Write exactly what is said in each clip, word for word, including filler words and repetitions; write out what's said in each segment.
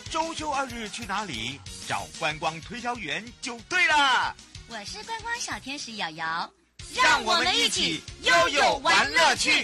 周休二日去哪里？找观光推销员就对了。 我是观光小天使瑶瑶， 让我们一起悠悠玩乐趣。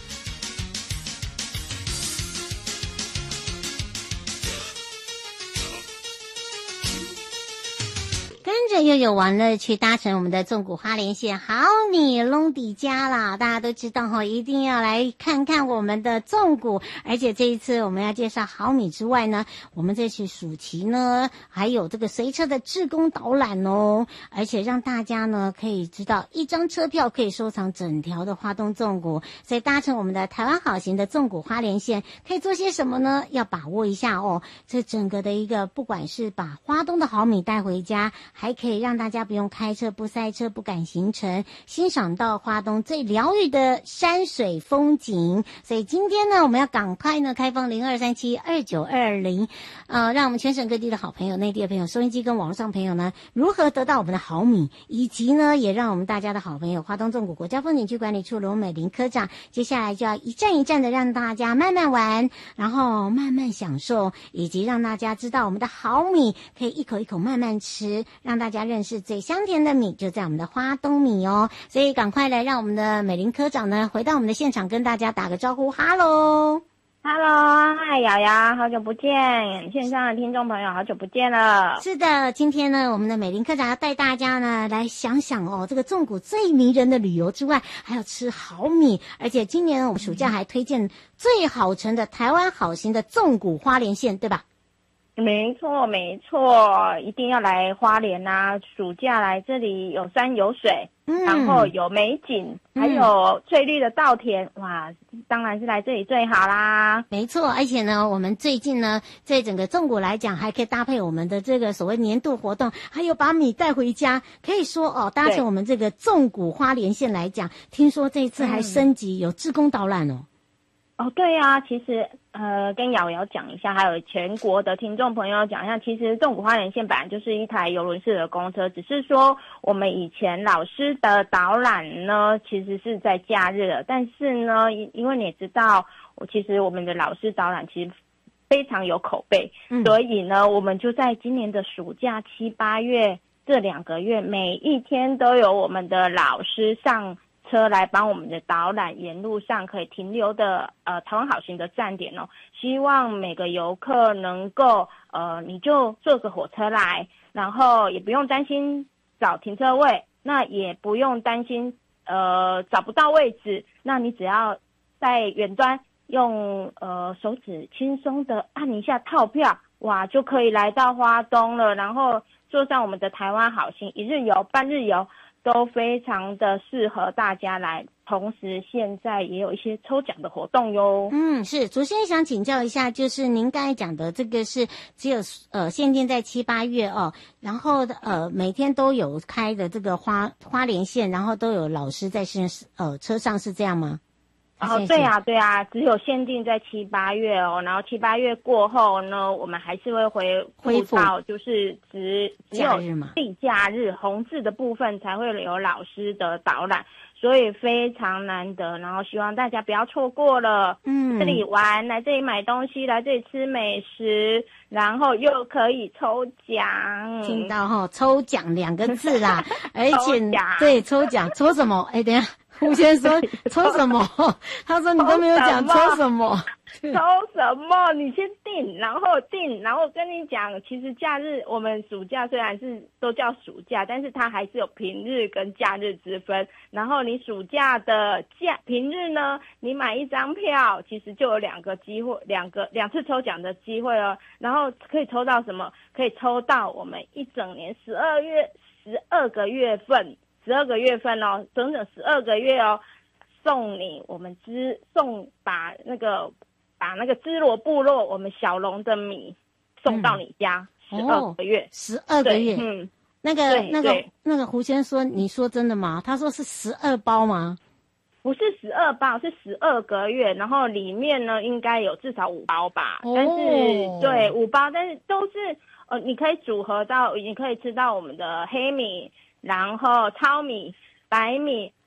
跟着悠悠玩乐去搭乘我们的纵谷花莲线，好米隆迪家啦！大家都知道哈，一定要来看看我们的纵谷。而且这一次我们要介绍好米之外呢，我们这次暑期呢还有这个随车的志工导览哦，而且让大家呢可以知道一张车票可以收藏整条的花东纵谷。所以搭乘我们的台湾好行的纵谷花莲线可以做些什么呢？要把握一下哦。这整个的一个不管是把花东的好米带回家，还可以让大家不用开车、不塞车、不赶行程，欣赏到花东最疗愈的山水风景。所以今天呢，我们要赶快呢开放零二三七二九二零，呃，让我们全省各地的好朋友、内地的朋友、收音机跟网络上朋友呢，如何得到我们的好米，以及呢，也让我们大家的好朋友花东纵谷国家风景区管理处罗美玲科长，接下来就要一站一站的让大家慢慢玩，然后慢慢享受，以及让大家知道我们的好米可以一口一口慢慢吃，让大家认识最香甜的米就在我们的花东米哦。所以赶快来让我们的美玲科长呢回到我们的现场，跟大家打个招呼。哈喽哈喽，嗨瑶瑶，好久不见，线上的听众朋友好久不见了。 是的，今天呢我们的美玲科长要带大家呢来想想哦，这个纵谷最迷人的旅游之外，还要吃好米。而且今年我们暑假还推荐最好乘的台湾好行的纵谷花莲线，对吧？ 没错没错，一定要来花莲啊！暑假来这里有山有水，嗯，然后有美景，还有翠绿的稻田，嗯，哇，当然是来这里最好啦。 没错，而且呢，我们最近呢，在整个纵谷来讲，还可以搭配我们的这个所谓年度活动，还有把米带回家。可以说哦，搭乘我们这个纵谷花莲线来讲，听说这次还升级，嗯，有志工导览哦。 哦，对啊，其实呃，跟瑶瑶讲一下，还有全国的听众朋友讲一下，其实纵谷花莲线本来就是一台邮轮式的公车，只是说我们以前老师的导览呢，其实是在假日的，但是呢，因为你也知道，其实我们的老师导览其实非常有口碑，嗯，所以呢，我们就在今年的暑假七八月这两个月，每一天都有我们的老师上车来帮我们的导览，沿路上可以停留的呃台湾好行的站点哦，希望每个游客能够呃你就坐个火车来，然后也不用担心找停车位，那也不用担心呃找不到位置，那你只要在远端用呃手指轻松的按一下套票，哇，就可以来到花东了，然后坐上我们的台湾好行一日游、半日游。都非常的适合大家来，同时现在也有一些抽奖的活动哟。 嗯，是，主持人想请教一下，就是您刚才讲的这个是只有呃限定在七八月哦，然后呃每天都有开的这个花花莲线，然后都有老师在身呃车上，是这样吗？ 哦，对啊，对啊，只有限定在七八月哦，然后七八月过后呢，我们还是会恢恢复到就是只只有地假日红字的部分才会有老师的导览，所以非常难得，然后希望大家不要错过了。嗯，这里玩，来这里买东西，来这里吃美食，然后又可以抽奖。 听到哈、哦，抽奖两个字啦，而且对抽奖抽什么？哎，等一下。胡先说抽什么？他说你都没有讲抽什么。 抽什么？你先定，然后定，然后跟你讲，其实假日我们暑假虽然是都叫暑假，但是它还是有平日跟假日之分。然后你暑假的假平日呢，你买一张票，其实就有两个机会，两个两次抽奖的机会哦。然后可以抽到什么？可以抽到我们一整年十二月十二个月份。十二个月份哦，整整十二个月哦，送你我们支送把那个把那个支罗部落我们小龙的米送到你家，十二个月， 十二个月，嗯，那个那个那个胡先生说，你说真的吗？他说是十二包吗？ 不是十二包，是十二个月，然后里面呢应该有至少五包吧，哦、但是对五包，但是都是呃，你可以组合到，你可以吃到我们的黑米。然后糙米、白米、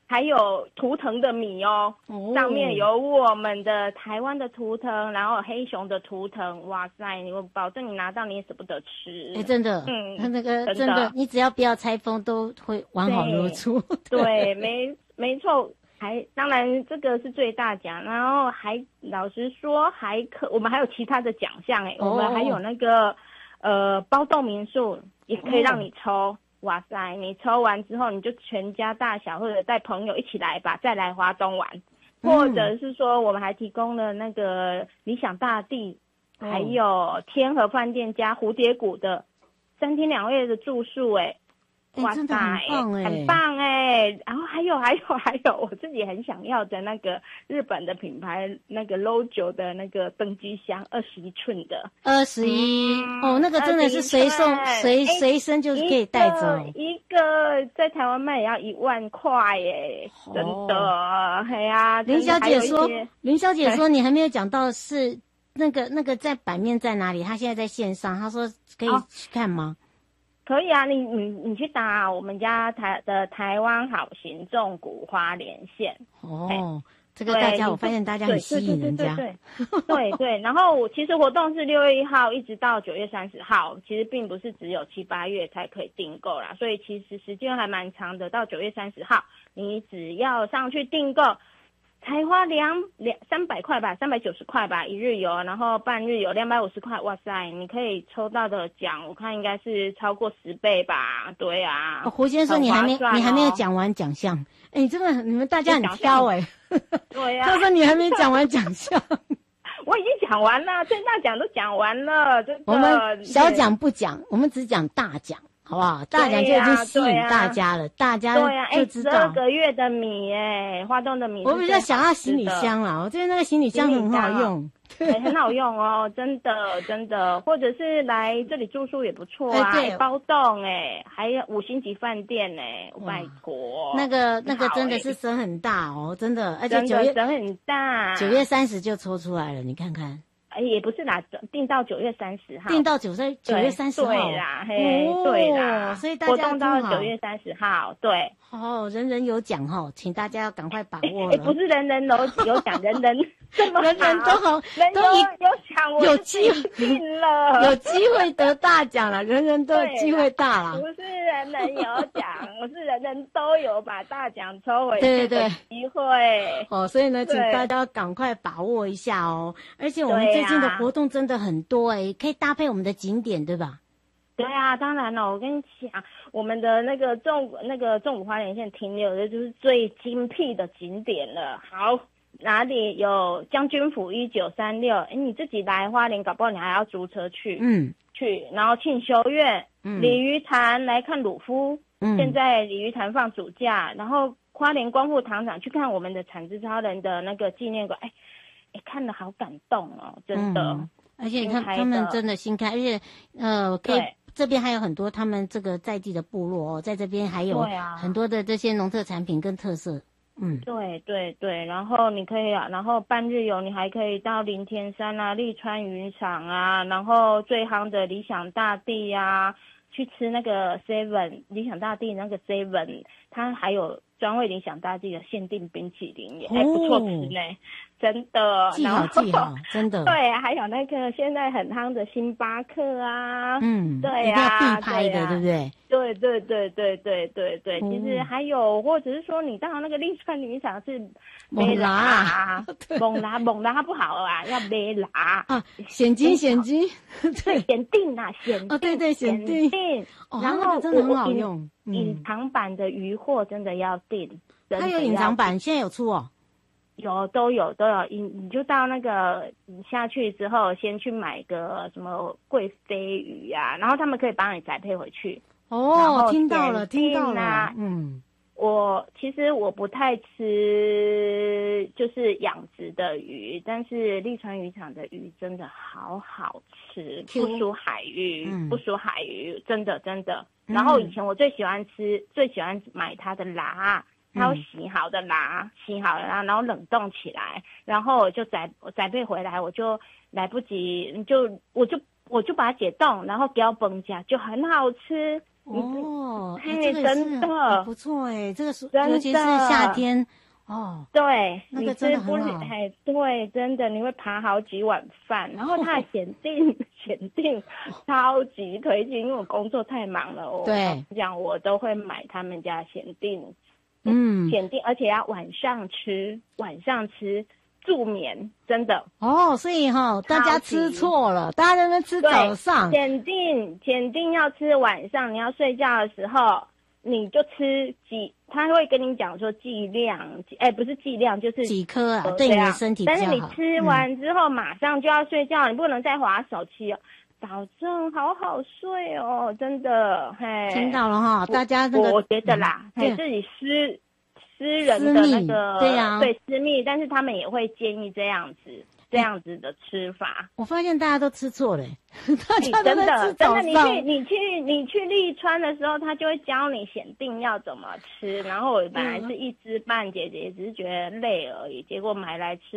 还有图腾的米哦， 哦上面有我们的台湾的图腾，然后黑熊的图腾，哇塞，我保证你拿到你也舍不得吃。 哎、欸，真的， 嗯， 他那个真的， 真的你只要不要拆封，都会完好如初。 对，对没没错。还当然这个是最大奖，然后还老实说还可，我们还有其他的奖项哎，我们还有那个呃包栋民宿也可以让你抽。哦哇塞！你抽完之后，你就全家大小或者带朋友一起来吧，再来华东玩， 嗯、 或者是说我们还提供了那个理想大地，哦、还有天河饭店加蝴蝶谷的三天两夜的住宿，哎，哇塞， 真的很棒哎， 很棒哎！然后还有还有还有，我自己很想要的那个日本的品牌那个 Lojo 的那个登机箱，二十一寸的， 二十一哦，那个真的是随送随随身就是可以带走， 一个在台湾卖也要一万块耶，哦、真的，嘿呀、啊。 林小姐说，林小姐说你还没有讲到是那个那个在版面在哪里？她现在在线上，她说可以去看吗？哦可以啊，你你你去打我们家台的台湾好行纵谷花莲线哦，这个大家我发现大家很吸引人家， 对对对对对。然后其实活动是六月一号一直到九月三十号，其实并不是只有七八月才可以订购啦，所以其实时间还蛮长的，到九月三十号，你只要上去订购。才花两两三百块吧，三百九十块吧，一日游，然后半日游两百五十块，哇塞，你可以抽到的奖，我看应该是超过十倍吧，对啊。 哦、胡先生，你还没、哦、你还没有讲完奖项，哎，你真的你们大家很挑哎、欸， 对啊。 他说你还没讲完奖项， 我已经讲完了，最大奖都讲完了，真的。 我们小奖不讲，我们只讲大奖。好不好？大奖就已经吸引大家了，啊啊、大家就知道。 十二个月的米哎，花东的米。 我比较想要行李箱啦，我觉得那个行李箱很好用， 对，很好用哦，真的真的。或者是来这里住宿也不错啊， 欸、对包栋哎，还有五星级饭店哎，拜托。 那个那个真的是省很大哦，真的，而且九月省很大， 九月三十就抽出来了，你看看。 也不是啦，定到九月三十号， 定到九月九月三十号， 对啦，嘿，哦、对啦， 所以大家活动到九月三十号，对， 哦，人人有奖哈，请大家要赶快把握了。 哎，不是人人有有奖，人人这么人人都好， 人都有奖，我有机会定了， 有机会得大奖了，人人都有机会大了。 不是人人有奖，我是人人都有把大奖抽回对对对机会。 哦，所以呢，请大家赶快把握一下哦，而且我们最近的活动真的很多哎、欸，可以搭配我们的景点，对吧？ 对啊，当然了，我跟你讲，我们的那个纵那个纵谷花莲线停留的就是最精辟的景点了。好，哪里有将军府一九三六？哎，你自己来花莲，搞不好你还要租车去。 嗯， 去，然后庆修院、嗯、鲤鱼潭来看鲁夫。嗯，现在鲤鱼潭放暑假，然后花莲光复糖厂去看我们的产子超人的那个纪念馆。哎，哎，看得好感动哦，真的。嗯， 而且他他们真的新开，而且呃，可以这边还有很多他们这个在地的部落哦，在这边还有很多的这些农特产品跟特色。嗯， 对对对，然后你可以啊，然后半日游你还可以到林田山啊、立川渔场啊，然后最夯的理想大地啊，去吃那个 seven 理想大地那个 seven， 它还有专为理想大地的限定冰淇淋也还、哦、不错吃呢。真的， 记好记好，真的。 对，还有那个现在很夯的星巴克啊， 嗯， 对啊，一定要必拍的， 对,、啊、 对不对？对对对对对对对，嗯、其实还有，或者是说你到那个立川渔场是猛拉， 猛拉猛拉不好啊，要没拉啊，险金险金，对， 险定啊，险定， 哦对对险定， 哦，然后那个真的很好用， 隐藏版的鱼货真的要订， 它有隐藏版，现在有出哦。 有都有都有，你你就到那个你下去之后，先去买个什么贵飞鱼啊，然后他们可以帮你宅配回去。 哦，听到了，听到了。嗯， 我其实我不太吃就是养殖的鱼，但是立川渔场的鱼真的好好吃，不输海鱼，嗯、不输海鱼，真的真的。然后以前我最喜欢吃，最喜欢买它的辣。它有洗好的啦，洗好了啦，然后冷冻起来，然后我就宅我宅配回来，我就来不及，就我就我就把它解冻，然后给它崩加，就很好吃。 哦， 嘿哎这个真的是不错哎，这个是真的尤其是夏天哦， 对， 那个你真的很好吃不哎，对，真的你会扒好几碗饭，然后它的检定检定超级推荐，因为我工作太忙了，我对讲我都会买他们家检定， 嗯， 检定，而且要晚上吃，晚上吃助眠，真的。 哦，所以哈，大家吃错了，大家在那边吃早上， 检定检定要吃晚上，你要睡觉的时候，你就吃几，他会跟你讲说剂量，哎，不是剂量，就是几颗啊， 呃对你的身体比较好。 但是你吃完之后马上就要睡觉，嗯、你不能再滑手机哦，保证好好睡哦，真的。嘿， 听到了哈，大家那个， 我我觉得啦， 嗯、 嘿，自己私私人的那个， 对呀、啊， 对私密，但是他们也会建议这样子。这样子的吃法， 我发现大家都吃错了，大家都在吃早上。 真的，你去你去你去立川的时候，他就会教你选定要怎么吃。然后我本来是一知半解，也只是觉得累而已，结果买来吃。